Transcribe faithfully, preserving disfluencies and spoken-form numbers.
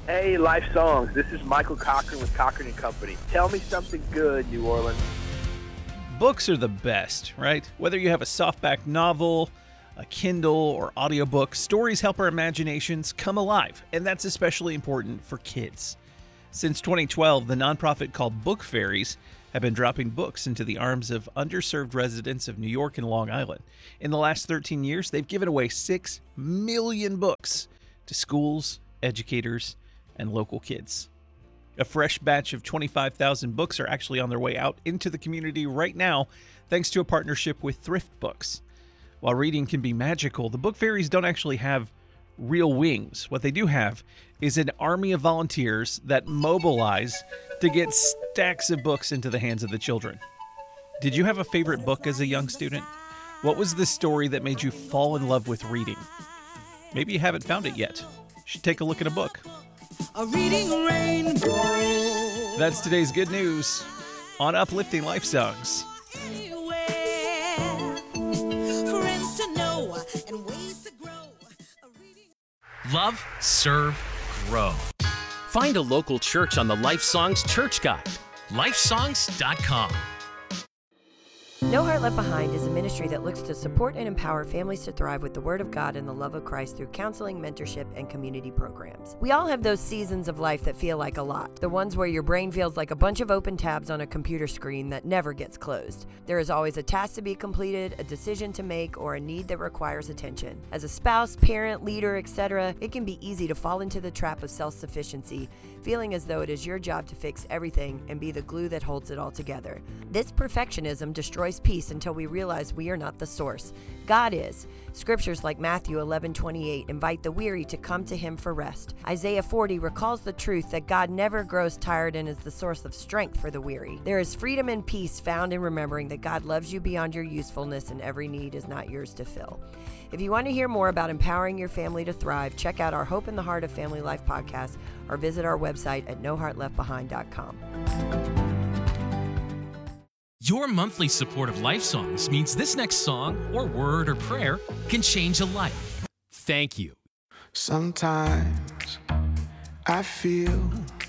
Hey, Life Songs. This is Michael Cochran with Cochran and Company. Tell me something good, New Orleans. Books are the best, right? Whether you have a softback novel, a Kindle, or audiobook, stories help our imaginations come alive, and that's especially important for kids. Since twenty twelve, the nonprofit called Book Fairies have been dropping books into the arms of underserved residents of New York and Long Island. In the last thirteen years, they've given away six million books to schools, educators, and local kids. A fresh batch of twenty-five thousand books are actually on their way out into the community right now, thanks to a partnership with Thrift Books. While reading can be magical, the Book Fairies don't actually have real wings. What they do have is an army of volunteers that mobilize to get stacks of books into the hands of the children. Did you have a favorite book as a young student? What was the story that made you fall in love with reading? Maybe you haven't found it yet. You should take a look at a book. A reading rainbow. That's today's good news on Uplifting Life Songs. Anywhere, friends to know and ways to grow. A reading... Love, serve, grow. Find a local church on the Life Songs Church Guide. life songs dot com. No Heart Left Behind is a ministry that looks to support and empower families to thrive with the Word of God and the love of Christ through counseling, mentorship, and community programs. We all have those seasons of life that feel like a lot. The ones where your brain feels like a bunch of open tabs on a computer screen that never gets closed. There is always a task to be completed, a decision to make, or a need that requires attention. As a spouse, parent, leader, et cetera, it can be easy to fall into the trap of self-sufficiency, feeling as though it is your job to fix everything and be the glue that holds it all together. This perfectionism destroys peace until we realize we are not the source. God is. Scriptures like Matthew eleven twenty-eight invite the weary to come to Him for rest. Isaiah forty recalls the truth that God never grows tired and is the source of strength for the weary. There is freedom and peace found in remembering that God loves you beyond your usefulness and every need is not yours to fill. If you want to hear more about empowering your family to thrive, check out our Hope in the Heart of Family Life podcast or visit our website at no heart left behind dot com. Your monthly support of Life Songs means this next song, or word, or prayer can change a life. Thank you. Sometimes I feel